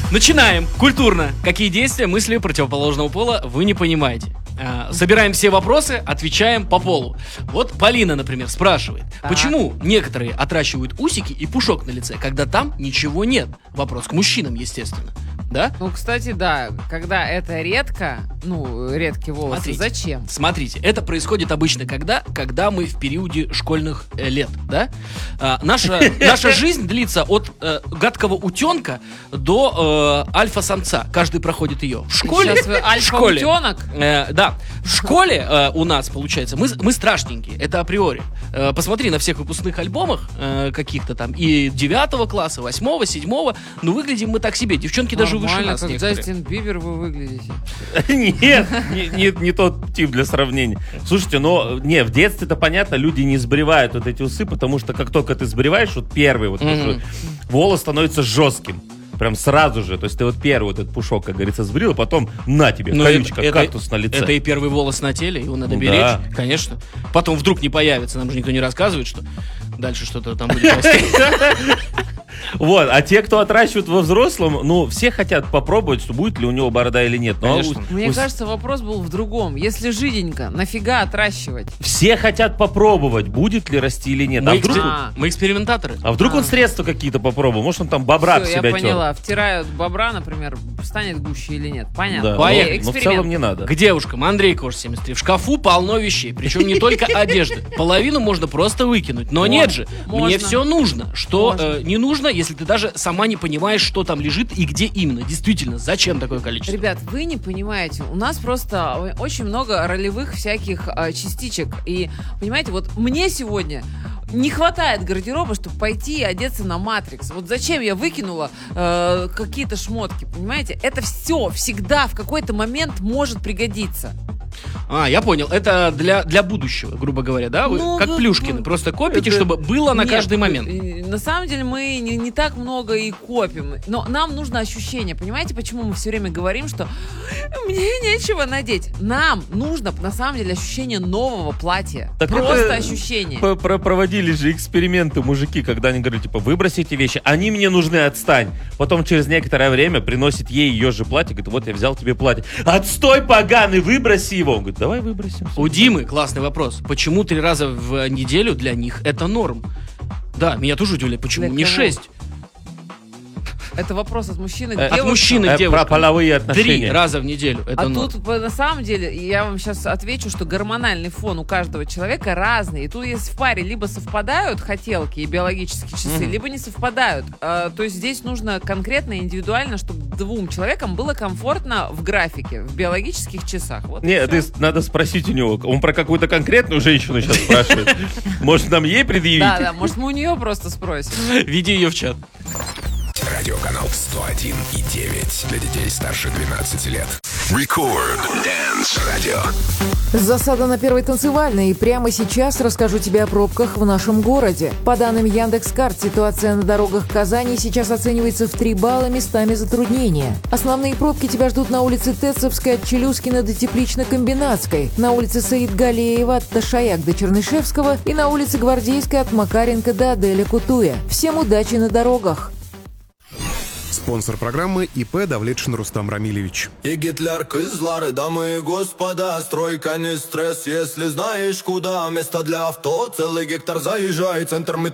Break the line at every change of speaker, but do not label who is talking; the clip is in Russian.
Начинаем. Культурно. Какие действия, мысли противоположного пола вы не понимаете? Собираем все вопросы, отвечаем по полу. Вот Полина, например, спрашивает, почему некоторые отращивают усики и пушок на лице, когда там ничего нет? Вопрос к мужчинам, естественно. Да?
Ну, кстати, да, когда это редко, редкие волосы, зачем?
Смотрите, это происходит обычно когда мы в периоде школьных лет, да? Наша жизнь длится от гадкого утенка до альфа-самца. Каждый проходит ее. В школе...
Сейчас вы альфа-утенок?
Да. В школе у нас, получается, мы страшненькие, это априори. Посмотри на всех выпускных альбомах каких-то там и 9 класса, 8, 7, выглядим мы так себе. Девчонки даже выше нас
как
некоторые.
Джастин Бибер вы выглядите.
Нет, не тот тип для сравнения. Слушайте, в детстве-то понятно, люди не сбривают вот эти усы, потому что как только ты сбриваешь, вот первый, волос становится жестким. Прям сразу же. То есть ты вот первый вот этот пушок, как говорится, сбрил, а потом на тебе, колючка, кактус на лице.
Это и первый волос на теле, его надо беречь, конечно. Потом вдруг не появится, нам же никто не рассказывает, что дальше что-то там будет расти.
Вот, а те, кто отращивают во взрослом, все хотят попробовать, что будет ли у него борода или нет.
Мне кажется, вопрос был в другом. Если жиденько, нафига отращивать?
Все хотят попробовать, будет ли расти или нет.
Мы экспериментаторы.
А вдруг он средства какие-то попробовал? Может, он там бобра в себя
я поняла. Втирают бобра, например, станет гуще или нет. Понятно.
Да. Но в целом не надо.
К девушкам. Андрей Кош, 73. В шкафу полно вещей. Причем не только одежды. Половину можно просто выкинуть. Но нет же. Мне все нужно. Что не нужно, если ты даже сама не понимаешь, что там лежит и где именно. Действительно, зачем такое количество?
Ребят, вы не понимаете. У нас просто очень много ролевых всяких частичек. И, понимаете, вот мне сегодня не хватает гардероба, чтобы пойти и одеться на Матрикс. Вот зачем я выкинула какие-то шмотки, понимаете? Это все всегда в какой-то момент может пригодиться.
Я понял. Это для будущего, грубо говоря, да? Вы как Плюшкины. Просто копите, чтобы было на каждый момент.
На самом деле мы не так много и копим. Но нам нужно ощущение. Понимаете, почему мы все время говорим, что мне нечего надеть? Нам нужно, на самом деле, ощущение нового платья. Так просто ощущение.
Проводили же эксперименты мужики, когда они говорят, выбросите вещи, они мне нужны, отстань. Потом через некоторое время приносит ей ее же платье, говорит, вот я взял тебе платье. Отстой, поганый, выброси его. Он говорит, давай выбросим.
У Димы классный вопрос. Почему 3 раза в неделю для них это норм? Да, меня тоже удивляет. Почему не 6?
Это вопрос от мужчины к девушке.
От мужчины к девушке.
Про половые отношения.
3 раза в неделю. Это норм.
Тут, на самом деле, я вам сейчас отвечу, что гормональный фон у каждого человека разный. И тут, если в паре либо совпадают хотелки и биологические часы, либо не совпадают. То есть здесь нужно конкретно, индивидуально, чтобы 2 человекам было комфортно в графике, в биологических часах. Вот
надо спросить у него. Он про какую-то конкретную женщину сейчас спрашивает. Может, нам ей предъявить?
Да, может, мы у нее просто спросим.
Веди ее в чат.
Радиоканал 101,9 для детей старше 12 лет. Record Dance Radio.
Засада на первой танцевальной. И прямо сейчас расскажу тебе о пробках в нашем городе. По данным Яндекс.Карт, ситуация на дорогах Казани сейчас оценивается в 3 балла местами затруднения. Основные пробки тебя ждут на улице Тецовской от Челюскина до Теплично-Комбинатской, на улице Саид-Галеева от Ташаяк до Чернышевского и на улице Гвардейской от Макаренко до Аделя Кутуя. Всем удачи на дорогах!
Спонсор программы ИП Давлетшин Рустам Рамилевич.
И Гитлер, Кызлары, дамы и господа, стройка не стресс, если знаешь куда. Место для авто, целый гектар, заезжай, центр метро.